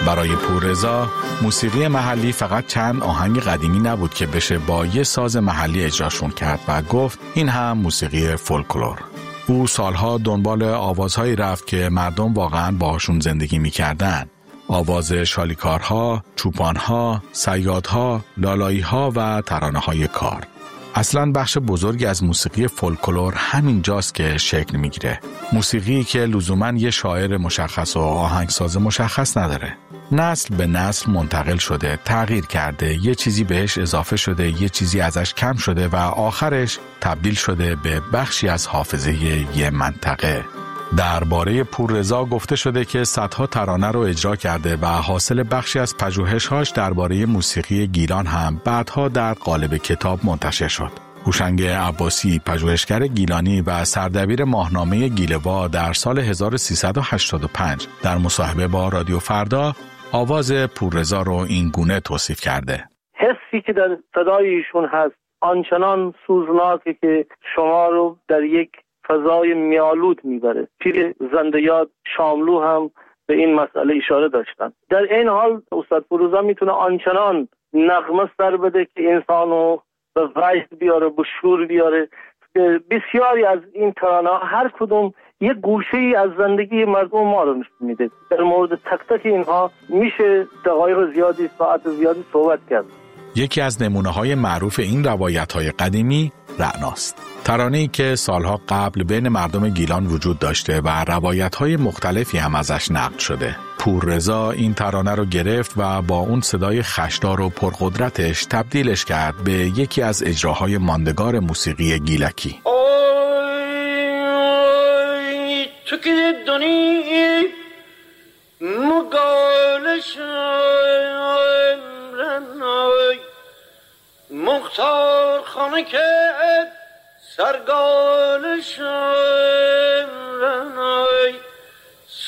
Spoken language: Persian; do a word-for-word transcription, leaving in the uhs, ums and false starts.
برای پوررضا موسیقی محلی فقط چند آهنگ قدیمی نبود که بشه با یه ساز محلی اجراشون کرد و گفت این هم موسیقی فولکلور. او سالها دنبال آوازهایی رفت که مردم واقعاً باهاشون زندگی می‌کردن. آواز شالیکارها، چوپانها، صیادها، لالایی‌ها و ترانه‌های کار. اصلاً بخش بزرگی از موسیقی فولکلور همین جاست که شکل میگیره. موسیقی که لزوماً یه شاعر مشخص و آهنگساز مشخص نداره. نسل به نسل منتقل شده، تغییر کرده، یه چیزی بهش اضافه شده، یه چیزی ازش کم شده و آخرش تبدیل شده به بخشی از حافظه یه منطقه. درباره پوررضا گفته شده که صدها ترانه رو اجرا کرده و حاصل بخشی از پژوهش‌هاش درباره موسیقی گیلان هم بعدها در قالب کتاب منتشر شد. هوشنگ عباسی، پژوهشگر گیلانی و سردبیر ماهنامه گیله‌وا، در سال هزار و سیصد و هشتاد و پنج در مصاحبه با رادیو فردا آواز پوررضا رو این گونه توصیف کرده: حسی که در صدای ایشون هست آنچنان سوزناکه که شما رو در یک فضای میالود میبره. پیر زنده یاد شاملو هم به این مسئله اشاره داشتن. در این حال استاد پوررضا میتونه آنچنان نغمه سر بده که انسانو به وجد بیاره، به شور بیاره. بسیاری از این ترانه هر کدوم یک گوشه ای از زندگی مردم ما رو نشون میده. در مورد تک تک اینها میشه دقایق زیادی، ساعت زیادی صحبت کرد. یکی از نمونه‌های معروف این روایت‌های قدیمی رعناست. ترانه‌ای که سالها قبل بین مردم گیلان وجود داشته و روایت‌های مختلفی هم ازش نقل شده. پوررضا این ترانه رو گرفت و با اون صدای خشدار و پرقدرتش تبدیلش کرد به یکی از اجراهای ماندگار موسیقی گیلکی. آی تو که دنی مگالش امرنای مختار خانه که سرگالش